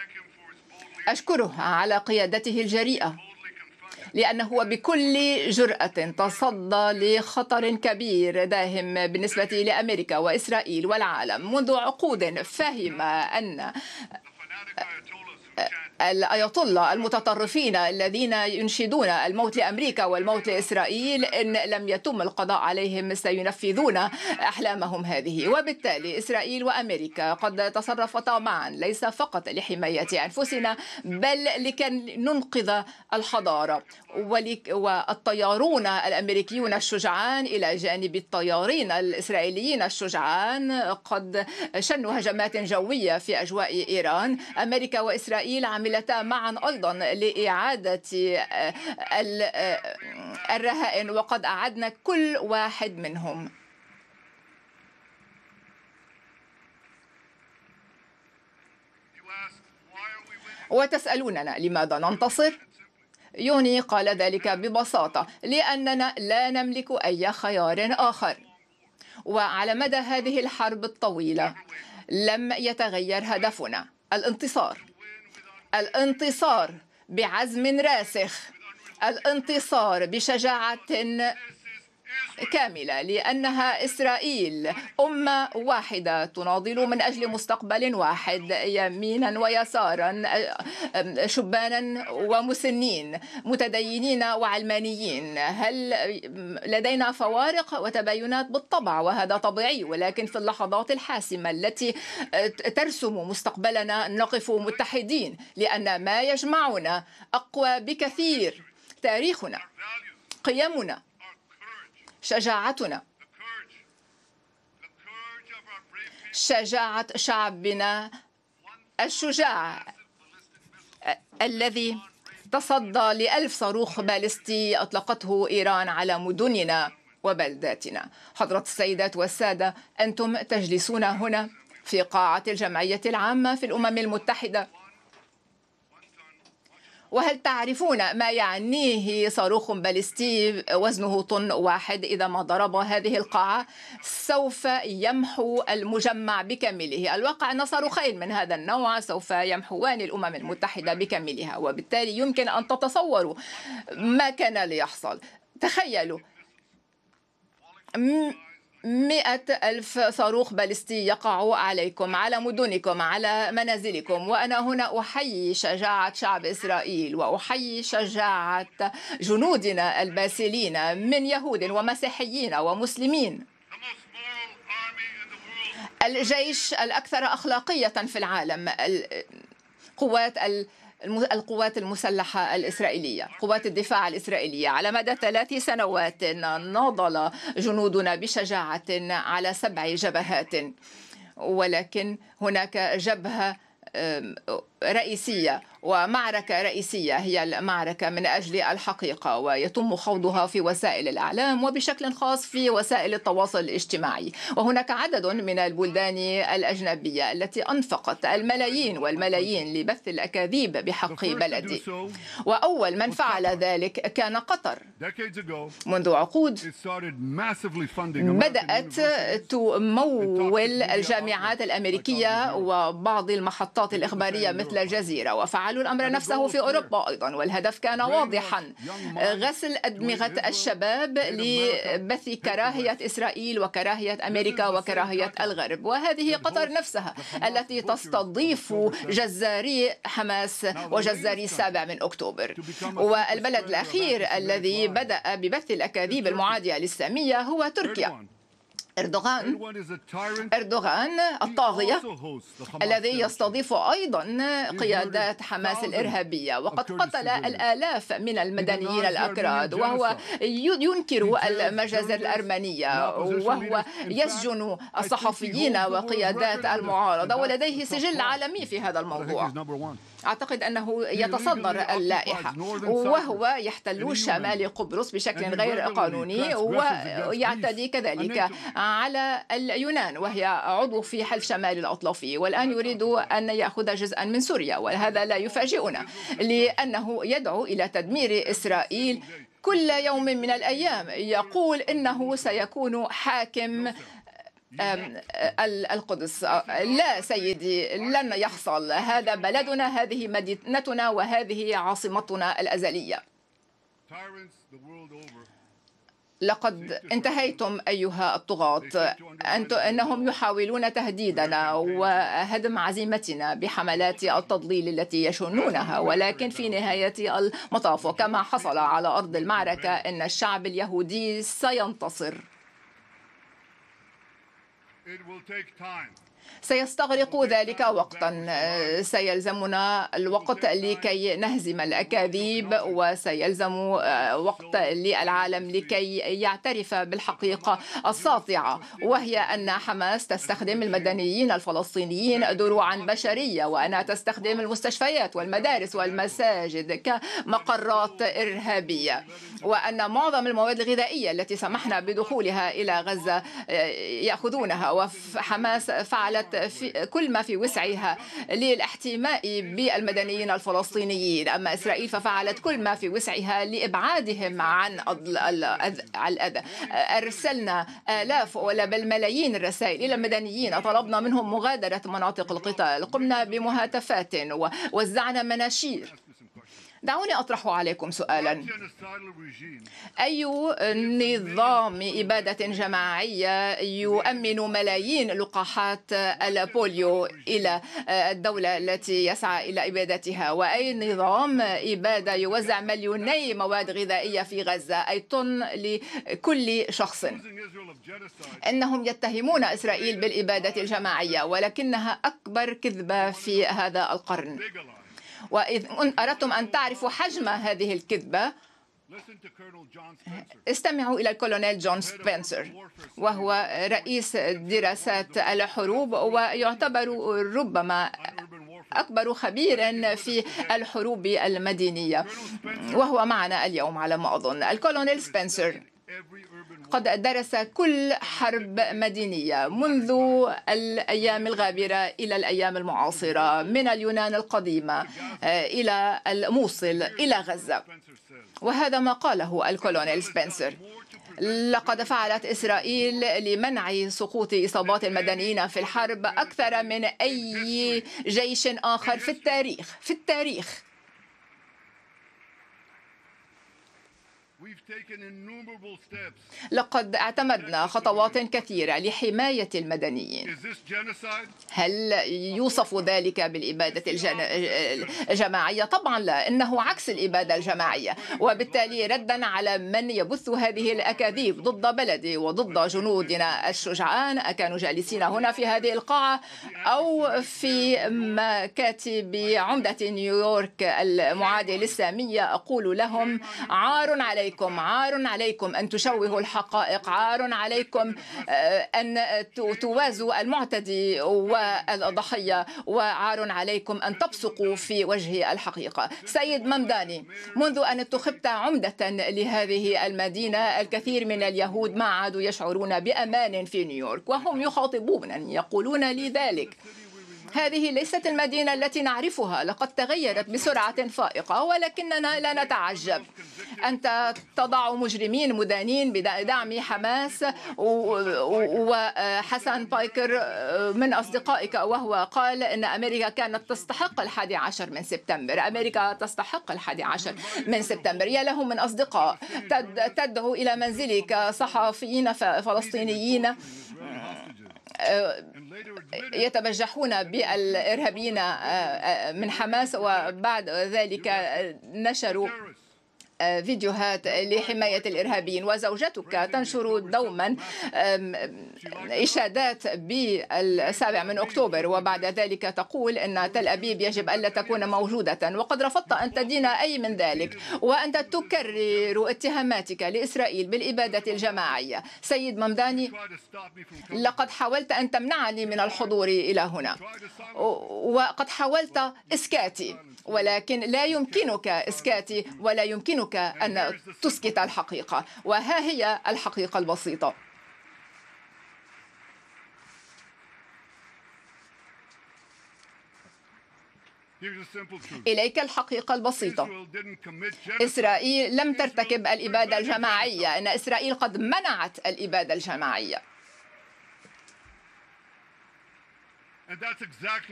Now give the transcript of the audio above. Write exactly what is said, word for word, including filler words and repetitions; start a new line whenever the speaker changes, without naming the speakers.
أشكره على قيادته الجريئة، لأنه بكل جرأة تصدى لخطر كبير داهم بالنسبة لأمريكا وإسرائيل والعالم. منذ عقود فهم أن الأيطولة المتطرفين الذين ينشدون الموت لأمريكا والموت لإسرائيل إن لم يتم القضاء عليهم سينفذون أحلامهم هذه. وبالتالي إسرائيل وأمريكا قد تصرفتا معا ليس فقط لحماية أنفسنا بل لكي ننقذ الحضارة. والطيارون الأمريكيون الشجعان إلى جانب الطيارين الإسرائيليين الشجعان قد شنوا هجمات جوية في أجواء إيران. أمريكا وإسرائيل عملتا معا أيضا لإعادة الرهائن وقد أعدنا كل واحد منهم. وتسألوننا لماذا ننتصر؟ يوني قال ذلك ببساطة: لأننا لا نملك أي خيار آخر. وعلى مدى هذه الحرب الطويلة لم يتغير هدفنا: الانتصار. الانتصار بعزم راسخ، الانتصار بشجاعة كاملة، لأنها إسرائيل أمة واحدة تناضل من أجل مستقبل واحد، يمينا ويسارا، شبانا ومسنين، متدينين وعلمانيين. هل لدينا فوارق وتباينات؟ بالطبع، وهذا طبيعي، ولكن في اللحظات الحاسمة التي ترسم مستقبلنا نقف متحدين، لأن ما يجمعنا أقوى بكثير: تاريخنا، قيمنا، شجاعتنا، شجاعة شعبنا الشجاع الذي تصدى لألف صاروخ باليستي أطلقته إيران على مدننا وبلداتنا. حضرة السيدات والسادة، أنتم تجلسون هنا في قاعة الجمعية العامة في الأمم المتحدة، وهل تعرفون ما يعنيه صاروخ باليستي وزنه طن واحد؟ إذا ما ضرب هذه القاعة سوف يمحو المجمع بكامله. الواقع أن صاروخين من هذا النوع سوف يمحوان الأمم المتحدة بكاملها، وبالتالي يمكن أن تتصوروا ما كان ليحصل. تخيلوا مئة ألف صاروخ باليستي يقع عليكم، على مدنكم، على منازلكم. وأنا هنا أحيي شجاعة شعب إسرائيل، وأحيي شجاعة جنودنا الباسلين من يهود ومسيحيين ومسلمين. الجيش الأكثر أخلاقية في العالم، قوات القوات المسلحة الإسرائيلية، قوات الدفاع الإسرائيلية. على مدى ثلاث سنوات ناضل جنودنا بشجاعة على سبع جبهات، ولكن هناك جبهة رئيسية ومعركة رئيسية هي المعركة من أجل الحقيقة، ويتم خوضها في وسائل الإعلام وبشكل خاص في وسائل التواصل الاجتماعي. وهناك عدد من البلدان الأجنبية التي أنفقت الملايين والملايين لبث الأكاذيب بحق بلدي، وأول من فعل ذلك كان قطر. منذ عقود بدأت تمول الجامعات الأمريكية وبعض المحطات الإخبارية مثل الجزيرة، وفعلوا الأمر نفسه في أوروبا أيضا، والهدف كان واضحا: غسل أدمغة الشباب لبث كراهية إسرائيل وكراهية أمريكا وكراهية الغرب. وهذه قطر نفسها التي تستضيف جزاري حماس وجزاري السابع من أكتوبر. والبلد الأخير الذي بدأ ببث الأكاذيب المعادية للسامية هو تركيا. أردوغان أردوغان الطاغية الذي يستضيف أيضا قيادات حماس الإرهابية، وقد قتل الآلاف من المدنيين الأكراد، وهو ينكر المجازر الأرمنية، وهو يسجن الصحفيين وقيادات المعارضة، ولديه سجل عالمي في هذا الموضوع. أعتقد أنه يتصدر اللائحة، وهو يحتل شمال قبرص بشكل غير قانوني، ويعتدي كذلك على اليونان وهي عضو في حلف شمال الأطلسي، والآن يريد أن يأخذ جزءا من سوريا. وهذا لا يفاجئنا، لأنه يدعو إلى تدمير إسرائيل كل يوم من الأيام. يقول إنه سيكون حاكم القدس. لا سيدي، لن يحصل. هذا بلدنا، هذه مدينتنا، وهذه عاصمتنا الأزلية. لقد انتهيتم أيها الطغاة. أنتم أنهم يحاولون تهديدنا وهدم عزيمتنا بحملات التضليل التي يشنونها، ولكن في نهاية المطاف وكما حصل على أرض المعركة أن الشعب اليهودي سينتصر. سيستغرق ذلك وقتا، سيلزمنا الوقت لكي نهزم الأكاذيب، وسيلزم وقت للعالم لكي يعترف بالحقيقة الساطعة، وهي أن حماس تستخدم المدنيين الفلسطينيين دروعا بشرية، وأنها تستخدم المستشفيات والمدارس والمساجد كمقرات إرهابية، وأن معظم المواد الغذائية التي سمحنا بدخولها إلى غزة يأخذونها. وحماس فعلت في كل ما في وسعها للاحتماء بالمدنيين الفلسطينيين، أما إسرائيل ففعلت كل ما في وسعها لإبعادهم عن الأذى. أرسلنا آلاف ولا بل ملايين الرسائل إلى المدنيين، طلبنا منهم مغادرة مناطق القتال، قمنا بمهاتفات ووزعنا مناشير. دعوني أطرح عليكم سؤالا: أي نظام إبادة جماعية يؤمن ملايين لقاحات البوليو إلى الدولة التي يسعى إلى إبادتها؟ وأي نظام إبادة يوزع مليوني مواد غذائية في غزة، أي طن لكل شخص؟ إنهم يتهمون إسرائيل بالإبادة الجماعية، ولكنها أكبر كذبة في هذا القرن. وإذ أردتم أن تعرفوا حجم هذه الكذبة، استمعوا إلى الكولونيل جون سبنسر، وهو رئيس دراسات الحروب ويعتبر ربما أكبر خبير في الحروب المدنية، وهو معنا اليوم على ما أظن. الكولونيل سبنسر قد درس كل حرب مدنية منذ الأيام الغابرة إلى الأيام المعاصرة، من اليونان القديمة إلى الموصل إلى غزة. وهذا ما قاله الكولونيل سبنسر: لقد فعلت إسرائيل لمنع سقوط إصابات المدنيين في الحرب أكثر من أي جيش آخر في التاريخ في التاريخ لقد اعتمدنا خطوات كثيرة لحماية المدنيين. هل يوصف ذلك بالإبادة الجماعية؟ طبعا لا، إنه عكس الإبادة الجماعية، وبالتالي ردا على من يبث هذه الأكاذيب ضد بلدي وضد جنودنا الشجعان، أكانوا جالسين هنا في هذه القاعة أو في مكاتب عمدة نيويورك المعادية للسامية، أقول لهم: عار عليكم، عار عليكم أن تشوهوا الحقائق، عار عليكم أن توازوا المعتدي والضحية، وعار عليكم أن تبصقوا في وجه الحقيقة. سيد ممداني، منذ أن انتخبت عمدة لهذه المدينة، الكثير من اليهود ما عادوا يشعرون بأمان في نيويورك، وهم يخاطبونني يقولون لي ذلك: هذه ليست المدينة التي نعرفها، لقد تغيرت بسرعة فائقة، ولكننا لا نتعجب. أنت تضع مجرمين مدانين بدعم حماس، وحسن بايكر من أصدقائك وهو قال أن أمريكا كانت تستحق الحادي عشر من سبتمبر. أمريكا تستحق الحادي عشر من سبتمبر. يا له من أصدقاء تدعو إلى منزلك صحفيين فلسطينيين يتبجحون بالإرهابيين من حماس، وبعد ذلك نشروا فيديوهات لحماية الإرهابيين، وزوجتك تنشر دوما إشادات بالسابع من أكتوبر، وبعد ذلك تقول أن تل أبيب يجب ألا تكون موجودة، وقد رفضت أن تدين أي من ذلك، وأنت تكرر اتهاماتك لإسرائيل بالإبادة الجماعية. سيد ممداني، لقد حاولت أن تمنعني من الحضور إلى هنا، وقد حاولت إسكاتي، ولكن لا يمكنك إسكاتي ولا يمكنك أن تسكت الحقيقة، وها هي الحقيقة البسيطة. إليك الحقيقة البسيطة: إسرائيل لم ترتكب الإبادة الجماعية، إن إسرائيل قد منعت الإبادة الجماعية.